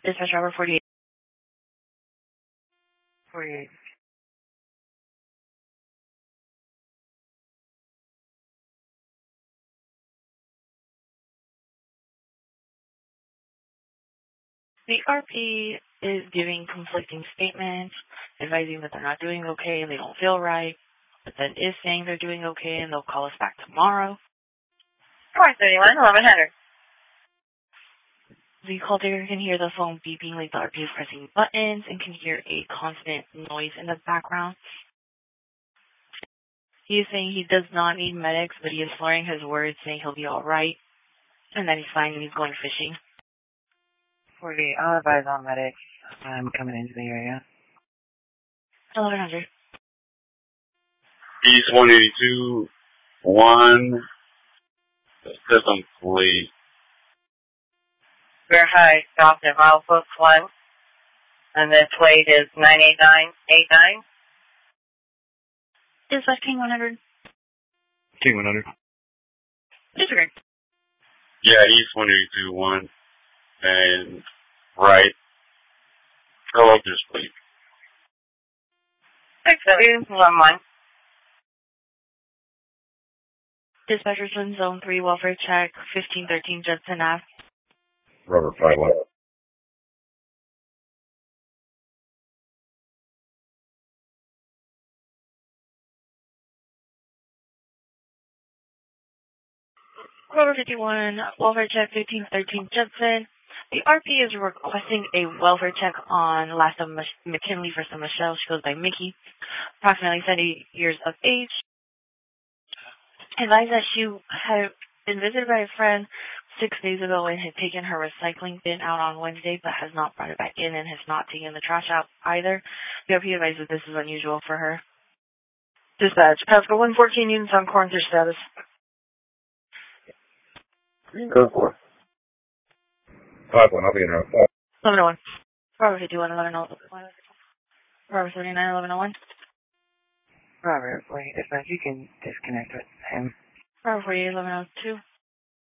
Dispatch Robert 48. 48. The RP is giving conflicting statements, advising that they're not doing okay and they don't feel right, but then is saying they're doing okay and they'll call us back tomorrow. 431, 1100. The call taker can hear the phone beeping like the RP is pressing buttons and can hear a constant noise in the background. He is saying he does not need medics, but he is slurring his words, saying he'll be alright, and that he's fine and he's going fishing. 48, I'll advise all medics. I'm coming into the area. 1100. East 182, 1, system complete. We're high, stopped at milepost 1, and the plate is 98989. Dispatch King 100. King 100. Disregard. Yeah, East 182, 1, and right. Go up this plate. 6711. Dispatchers in Zone 3, welfare check, 1513 Judson Ave. Robert 51. Rover 51, welfare check, 1513 Judson. The RP is requesting a welfare check on last of McKinley for some Michelle. She goes by Mickey, approximately 70 years of age. Advised that she had been visited by a friend 6 days ago and had taken her recycling bin out on Wednesday, but has not brought it back in and has not taken the trash out either. The RP advised that this is unusual for her. Dispatch, Pascal 114 units on quarantine status. Go for it. 5-1, I'll be in route. 1101. Robert 51, 1101. Robert 39, 1101. Robert, wait, dispatch, you can disconnect with him. Robert 48, 1102.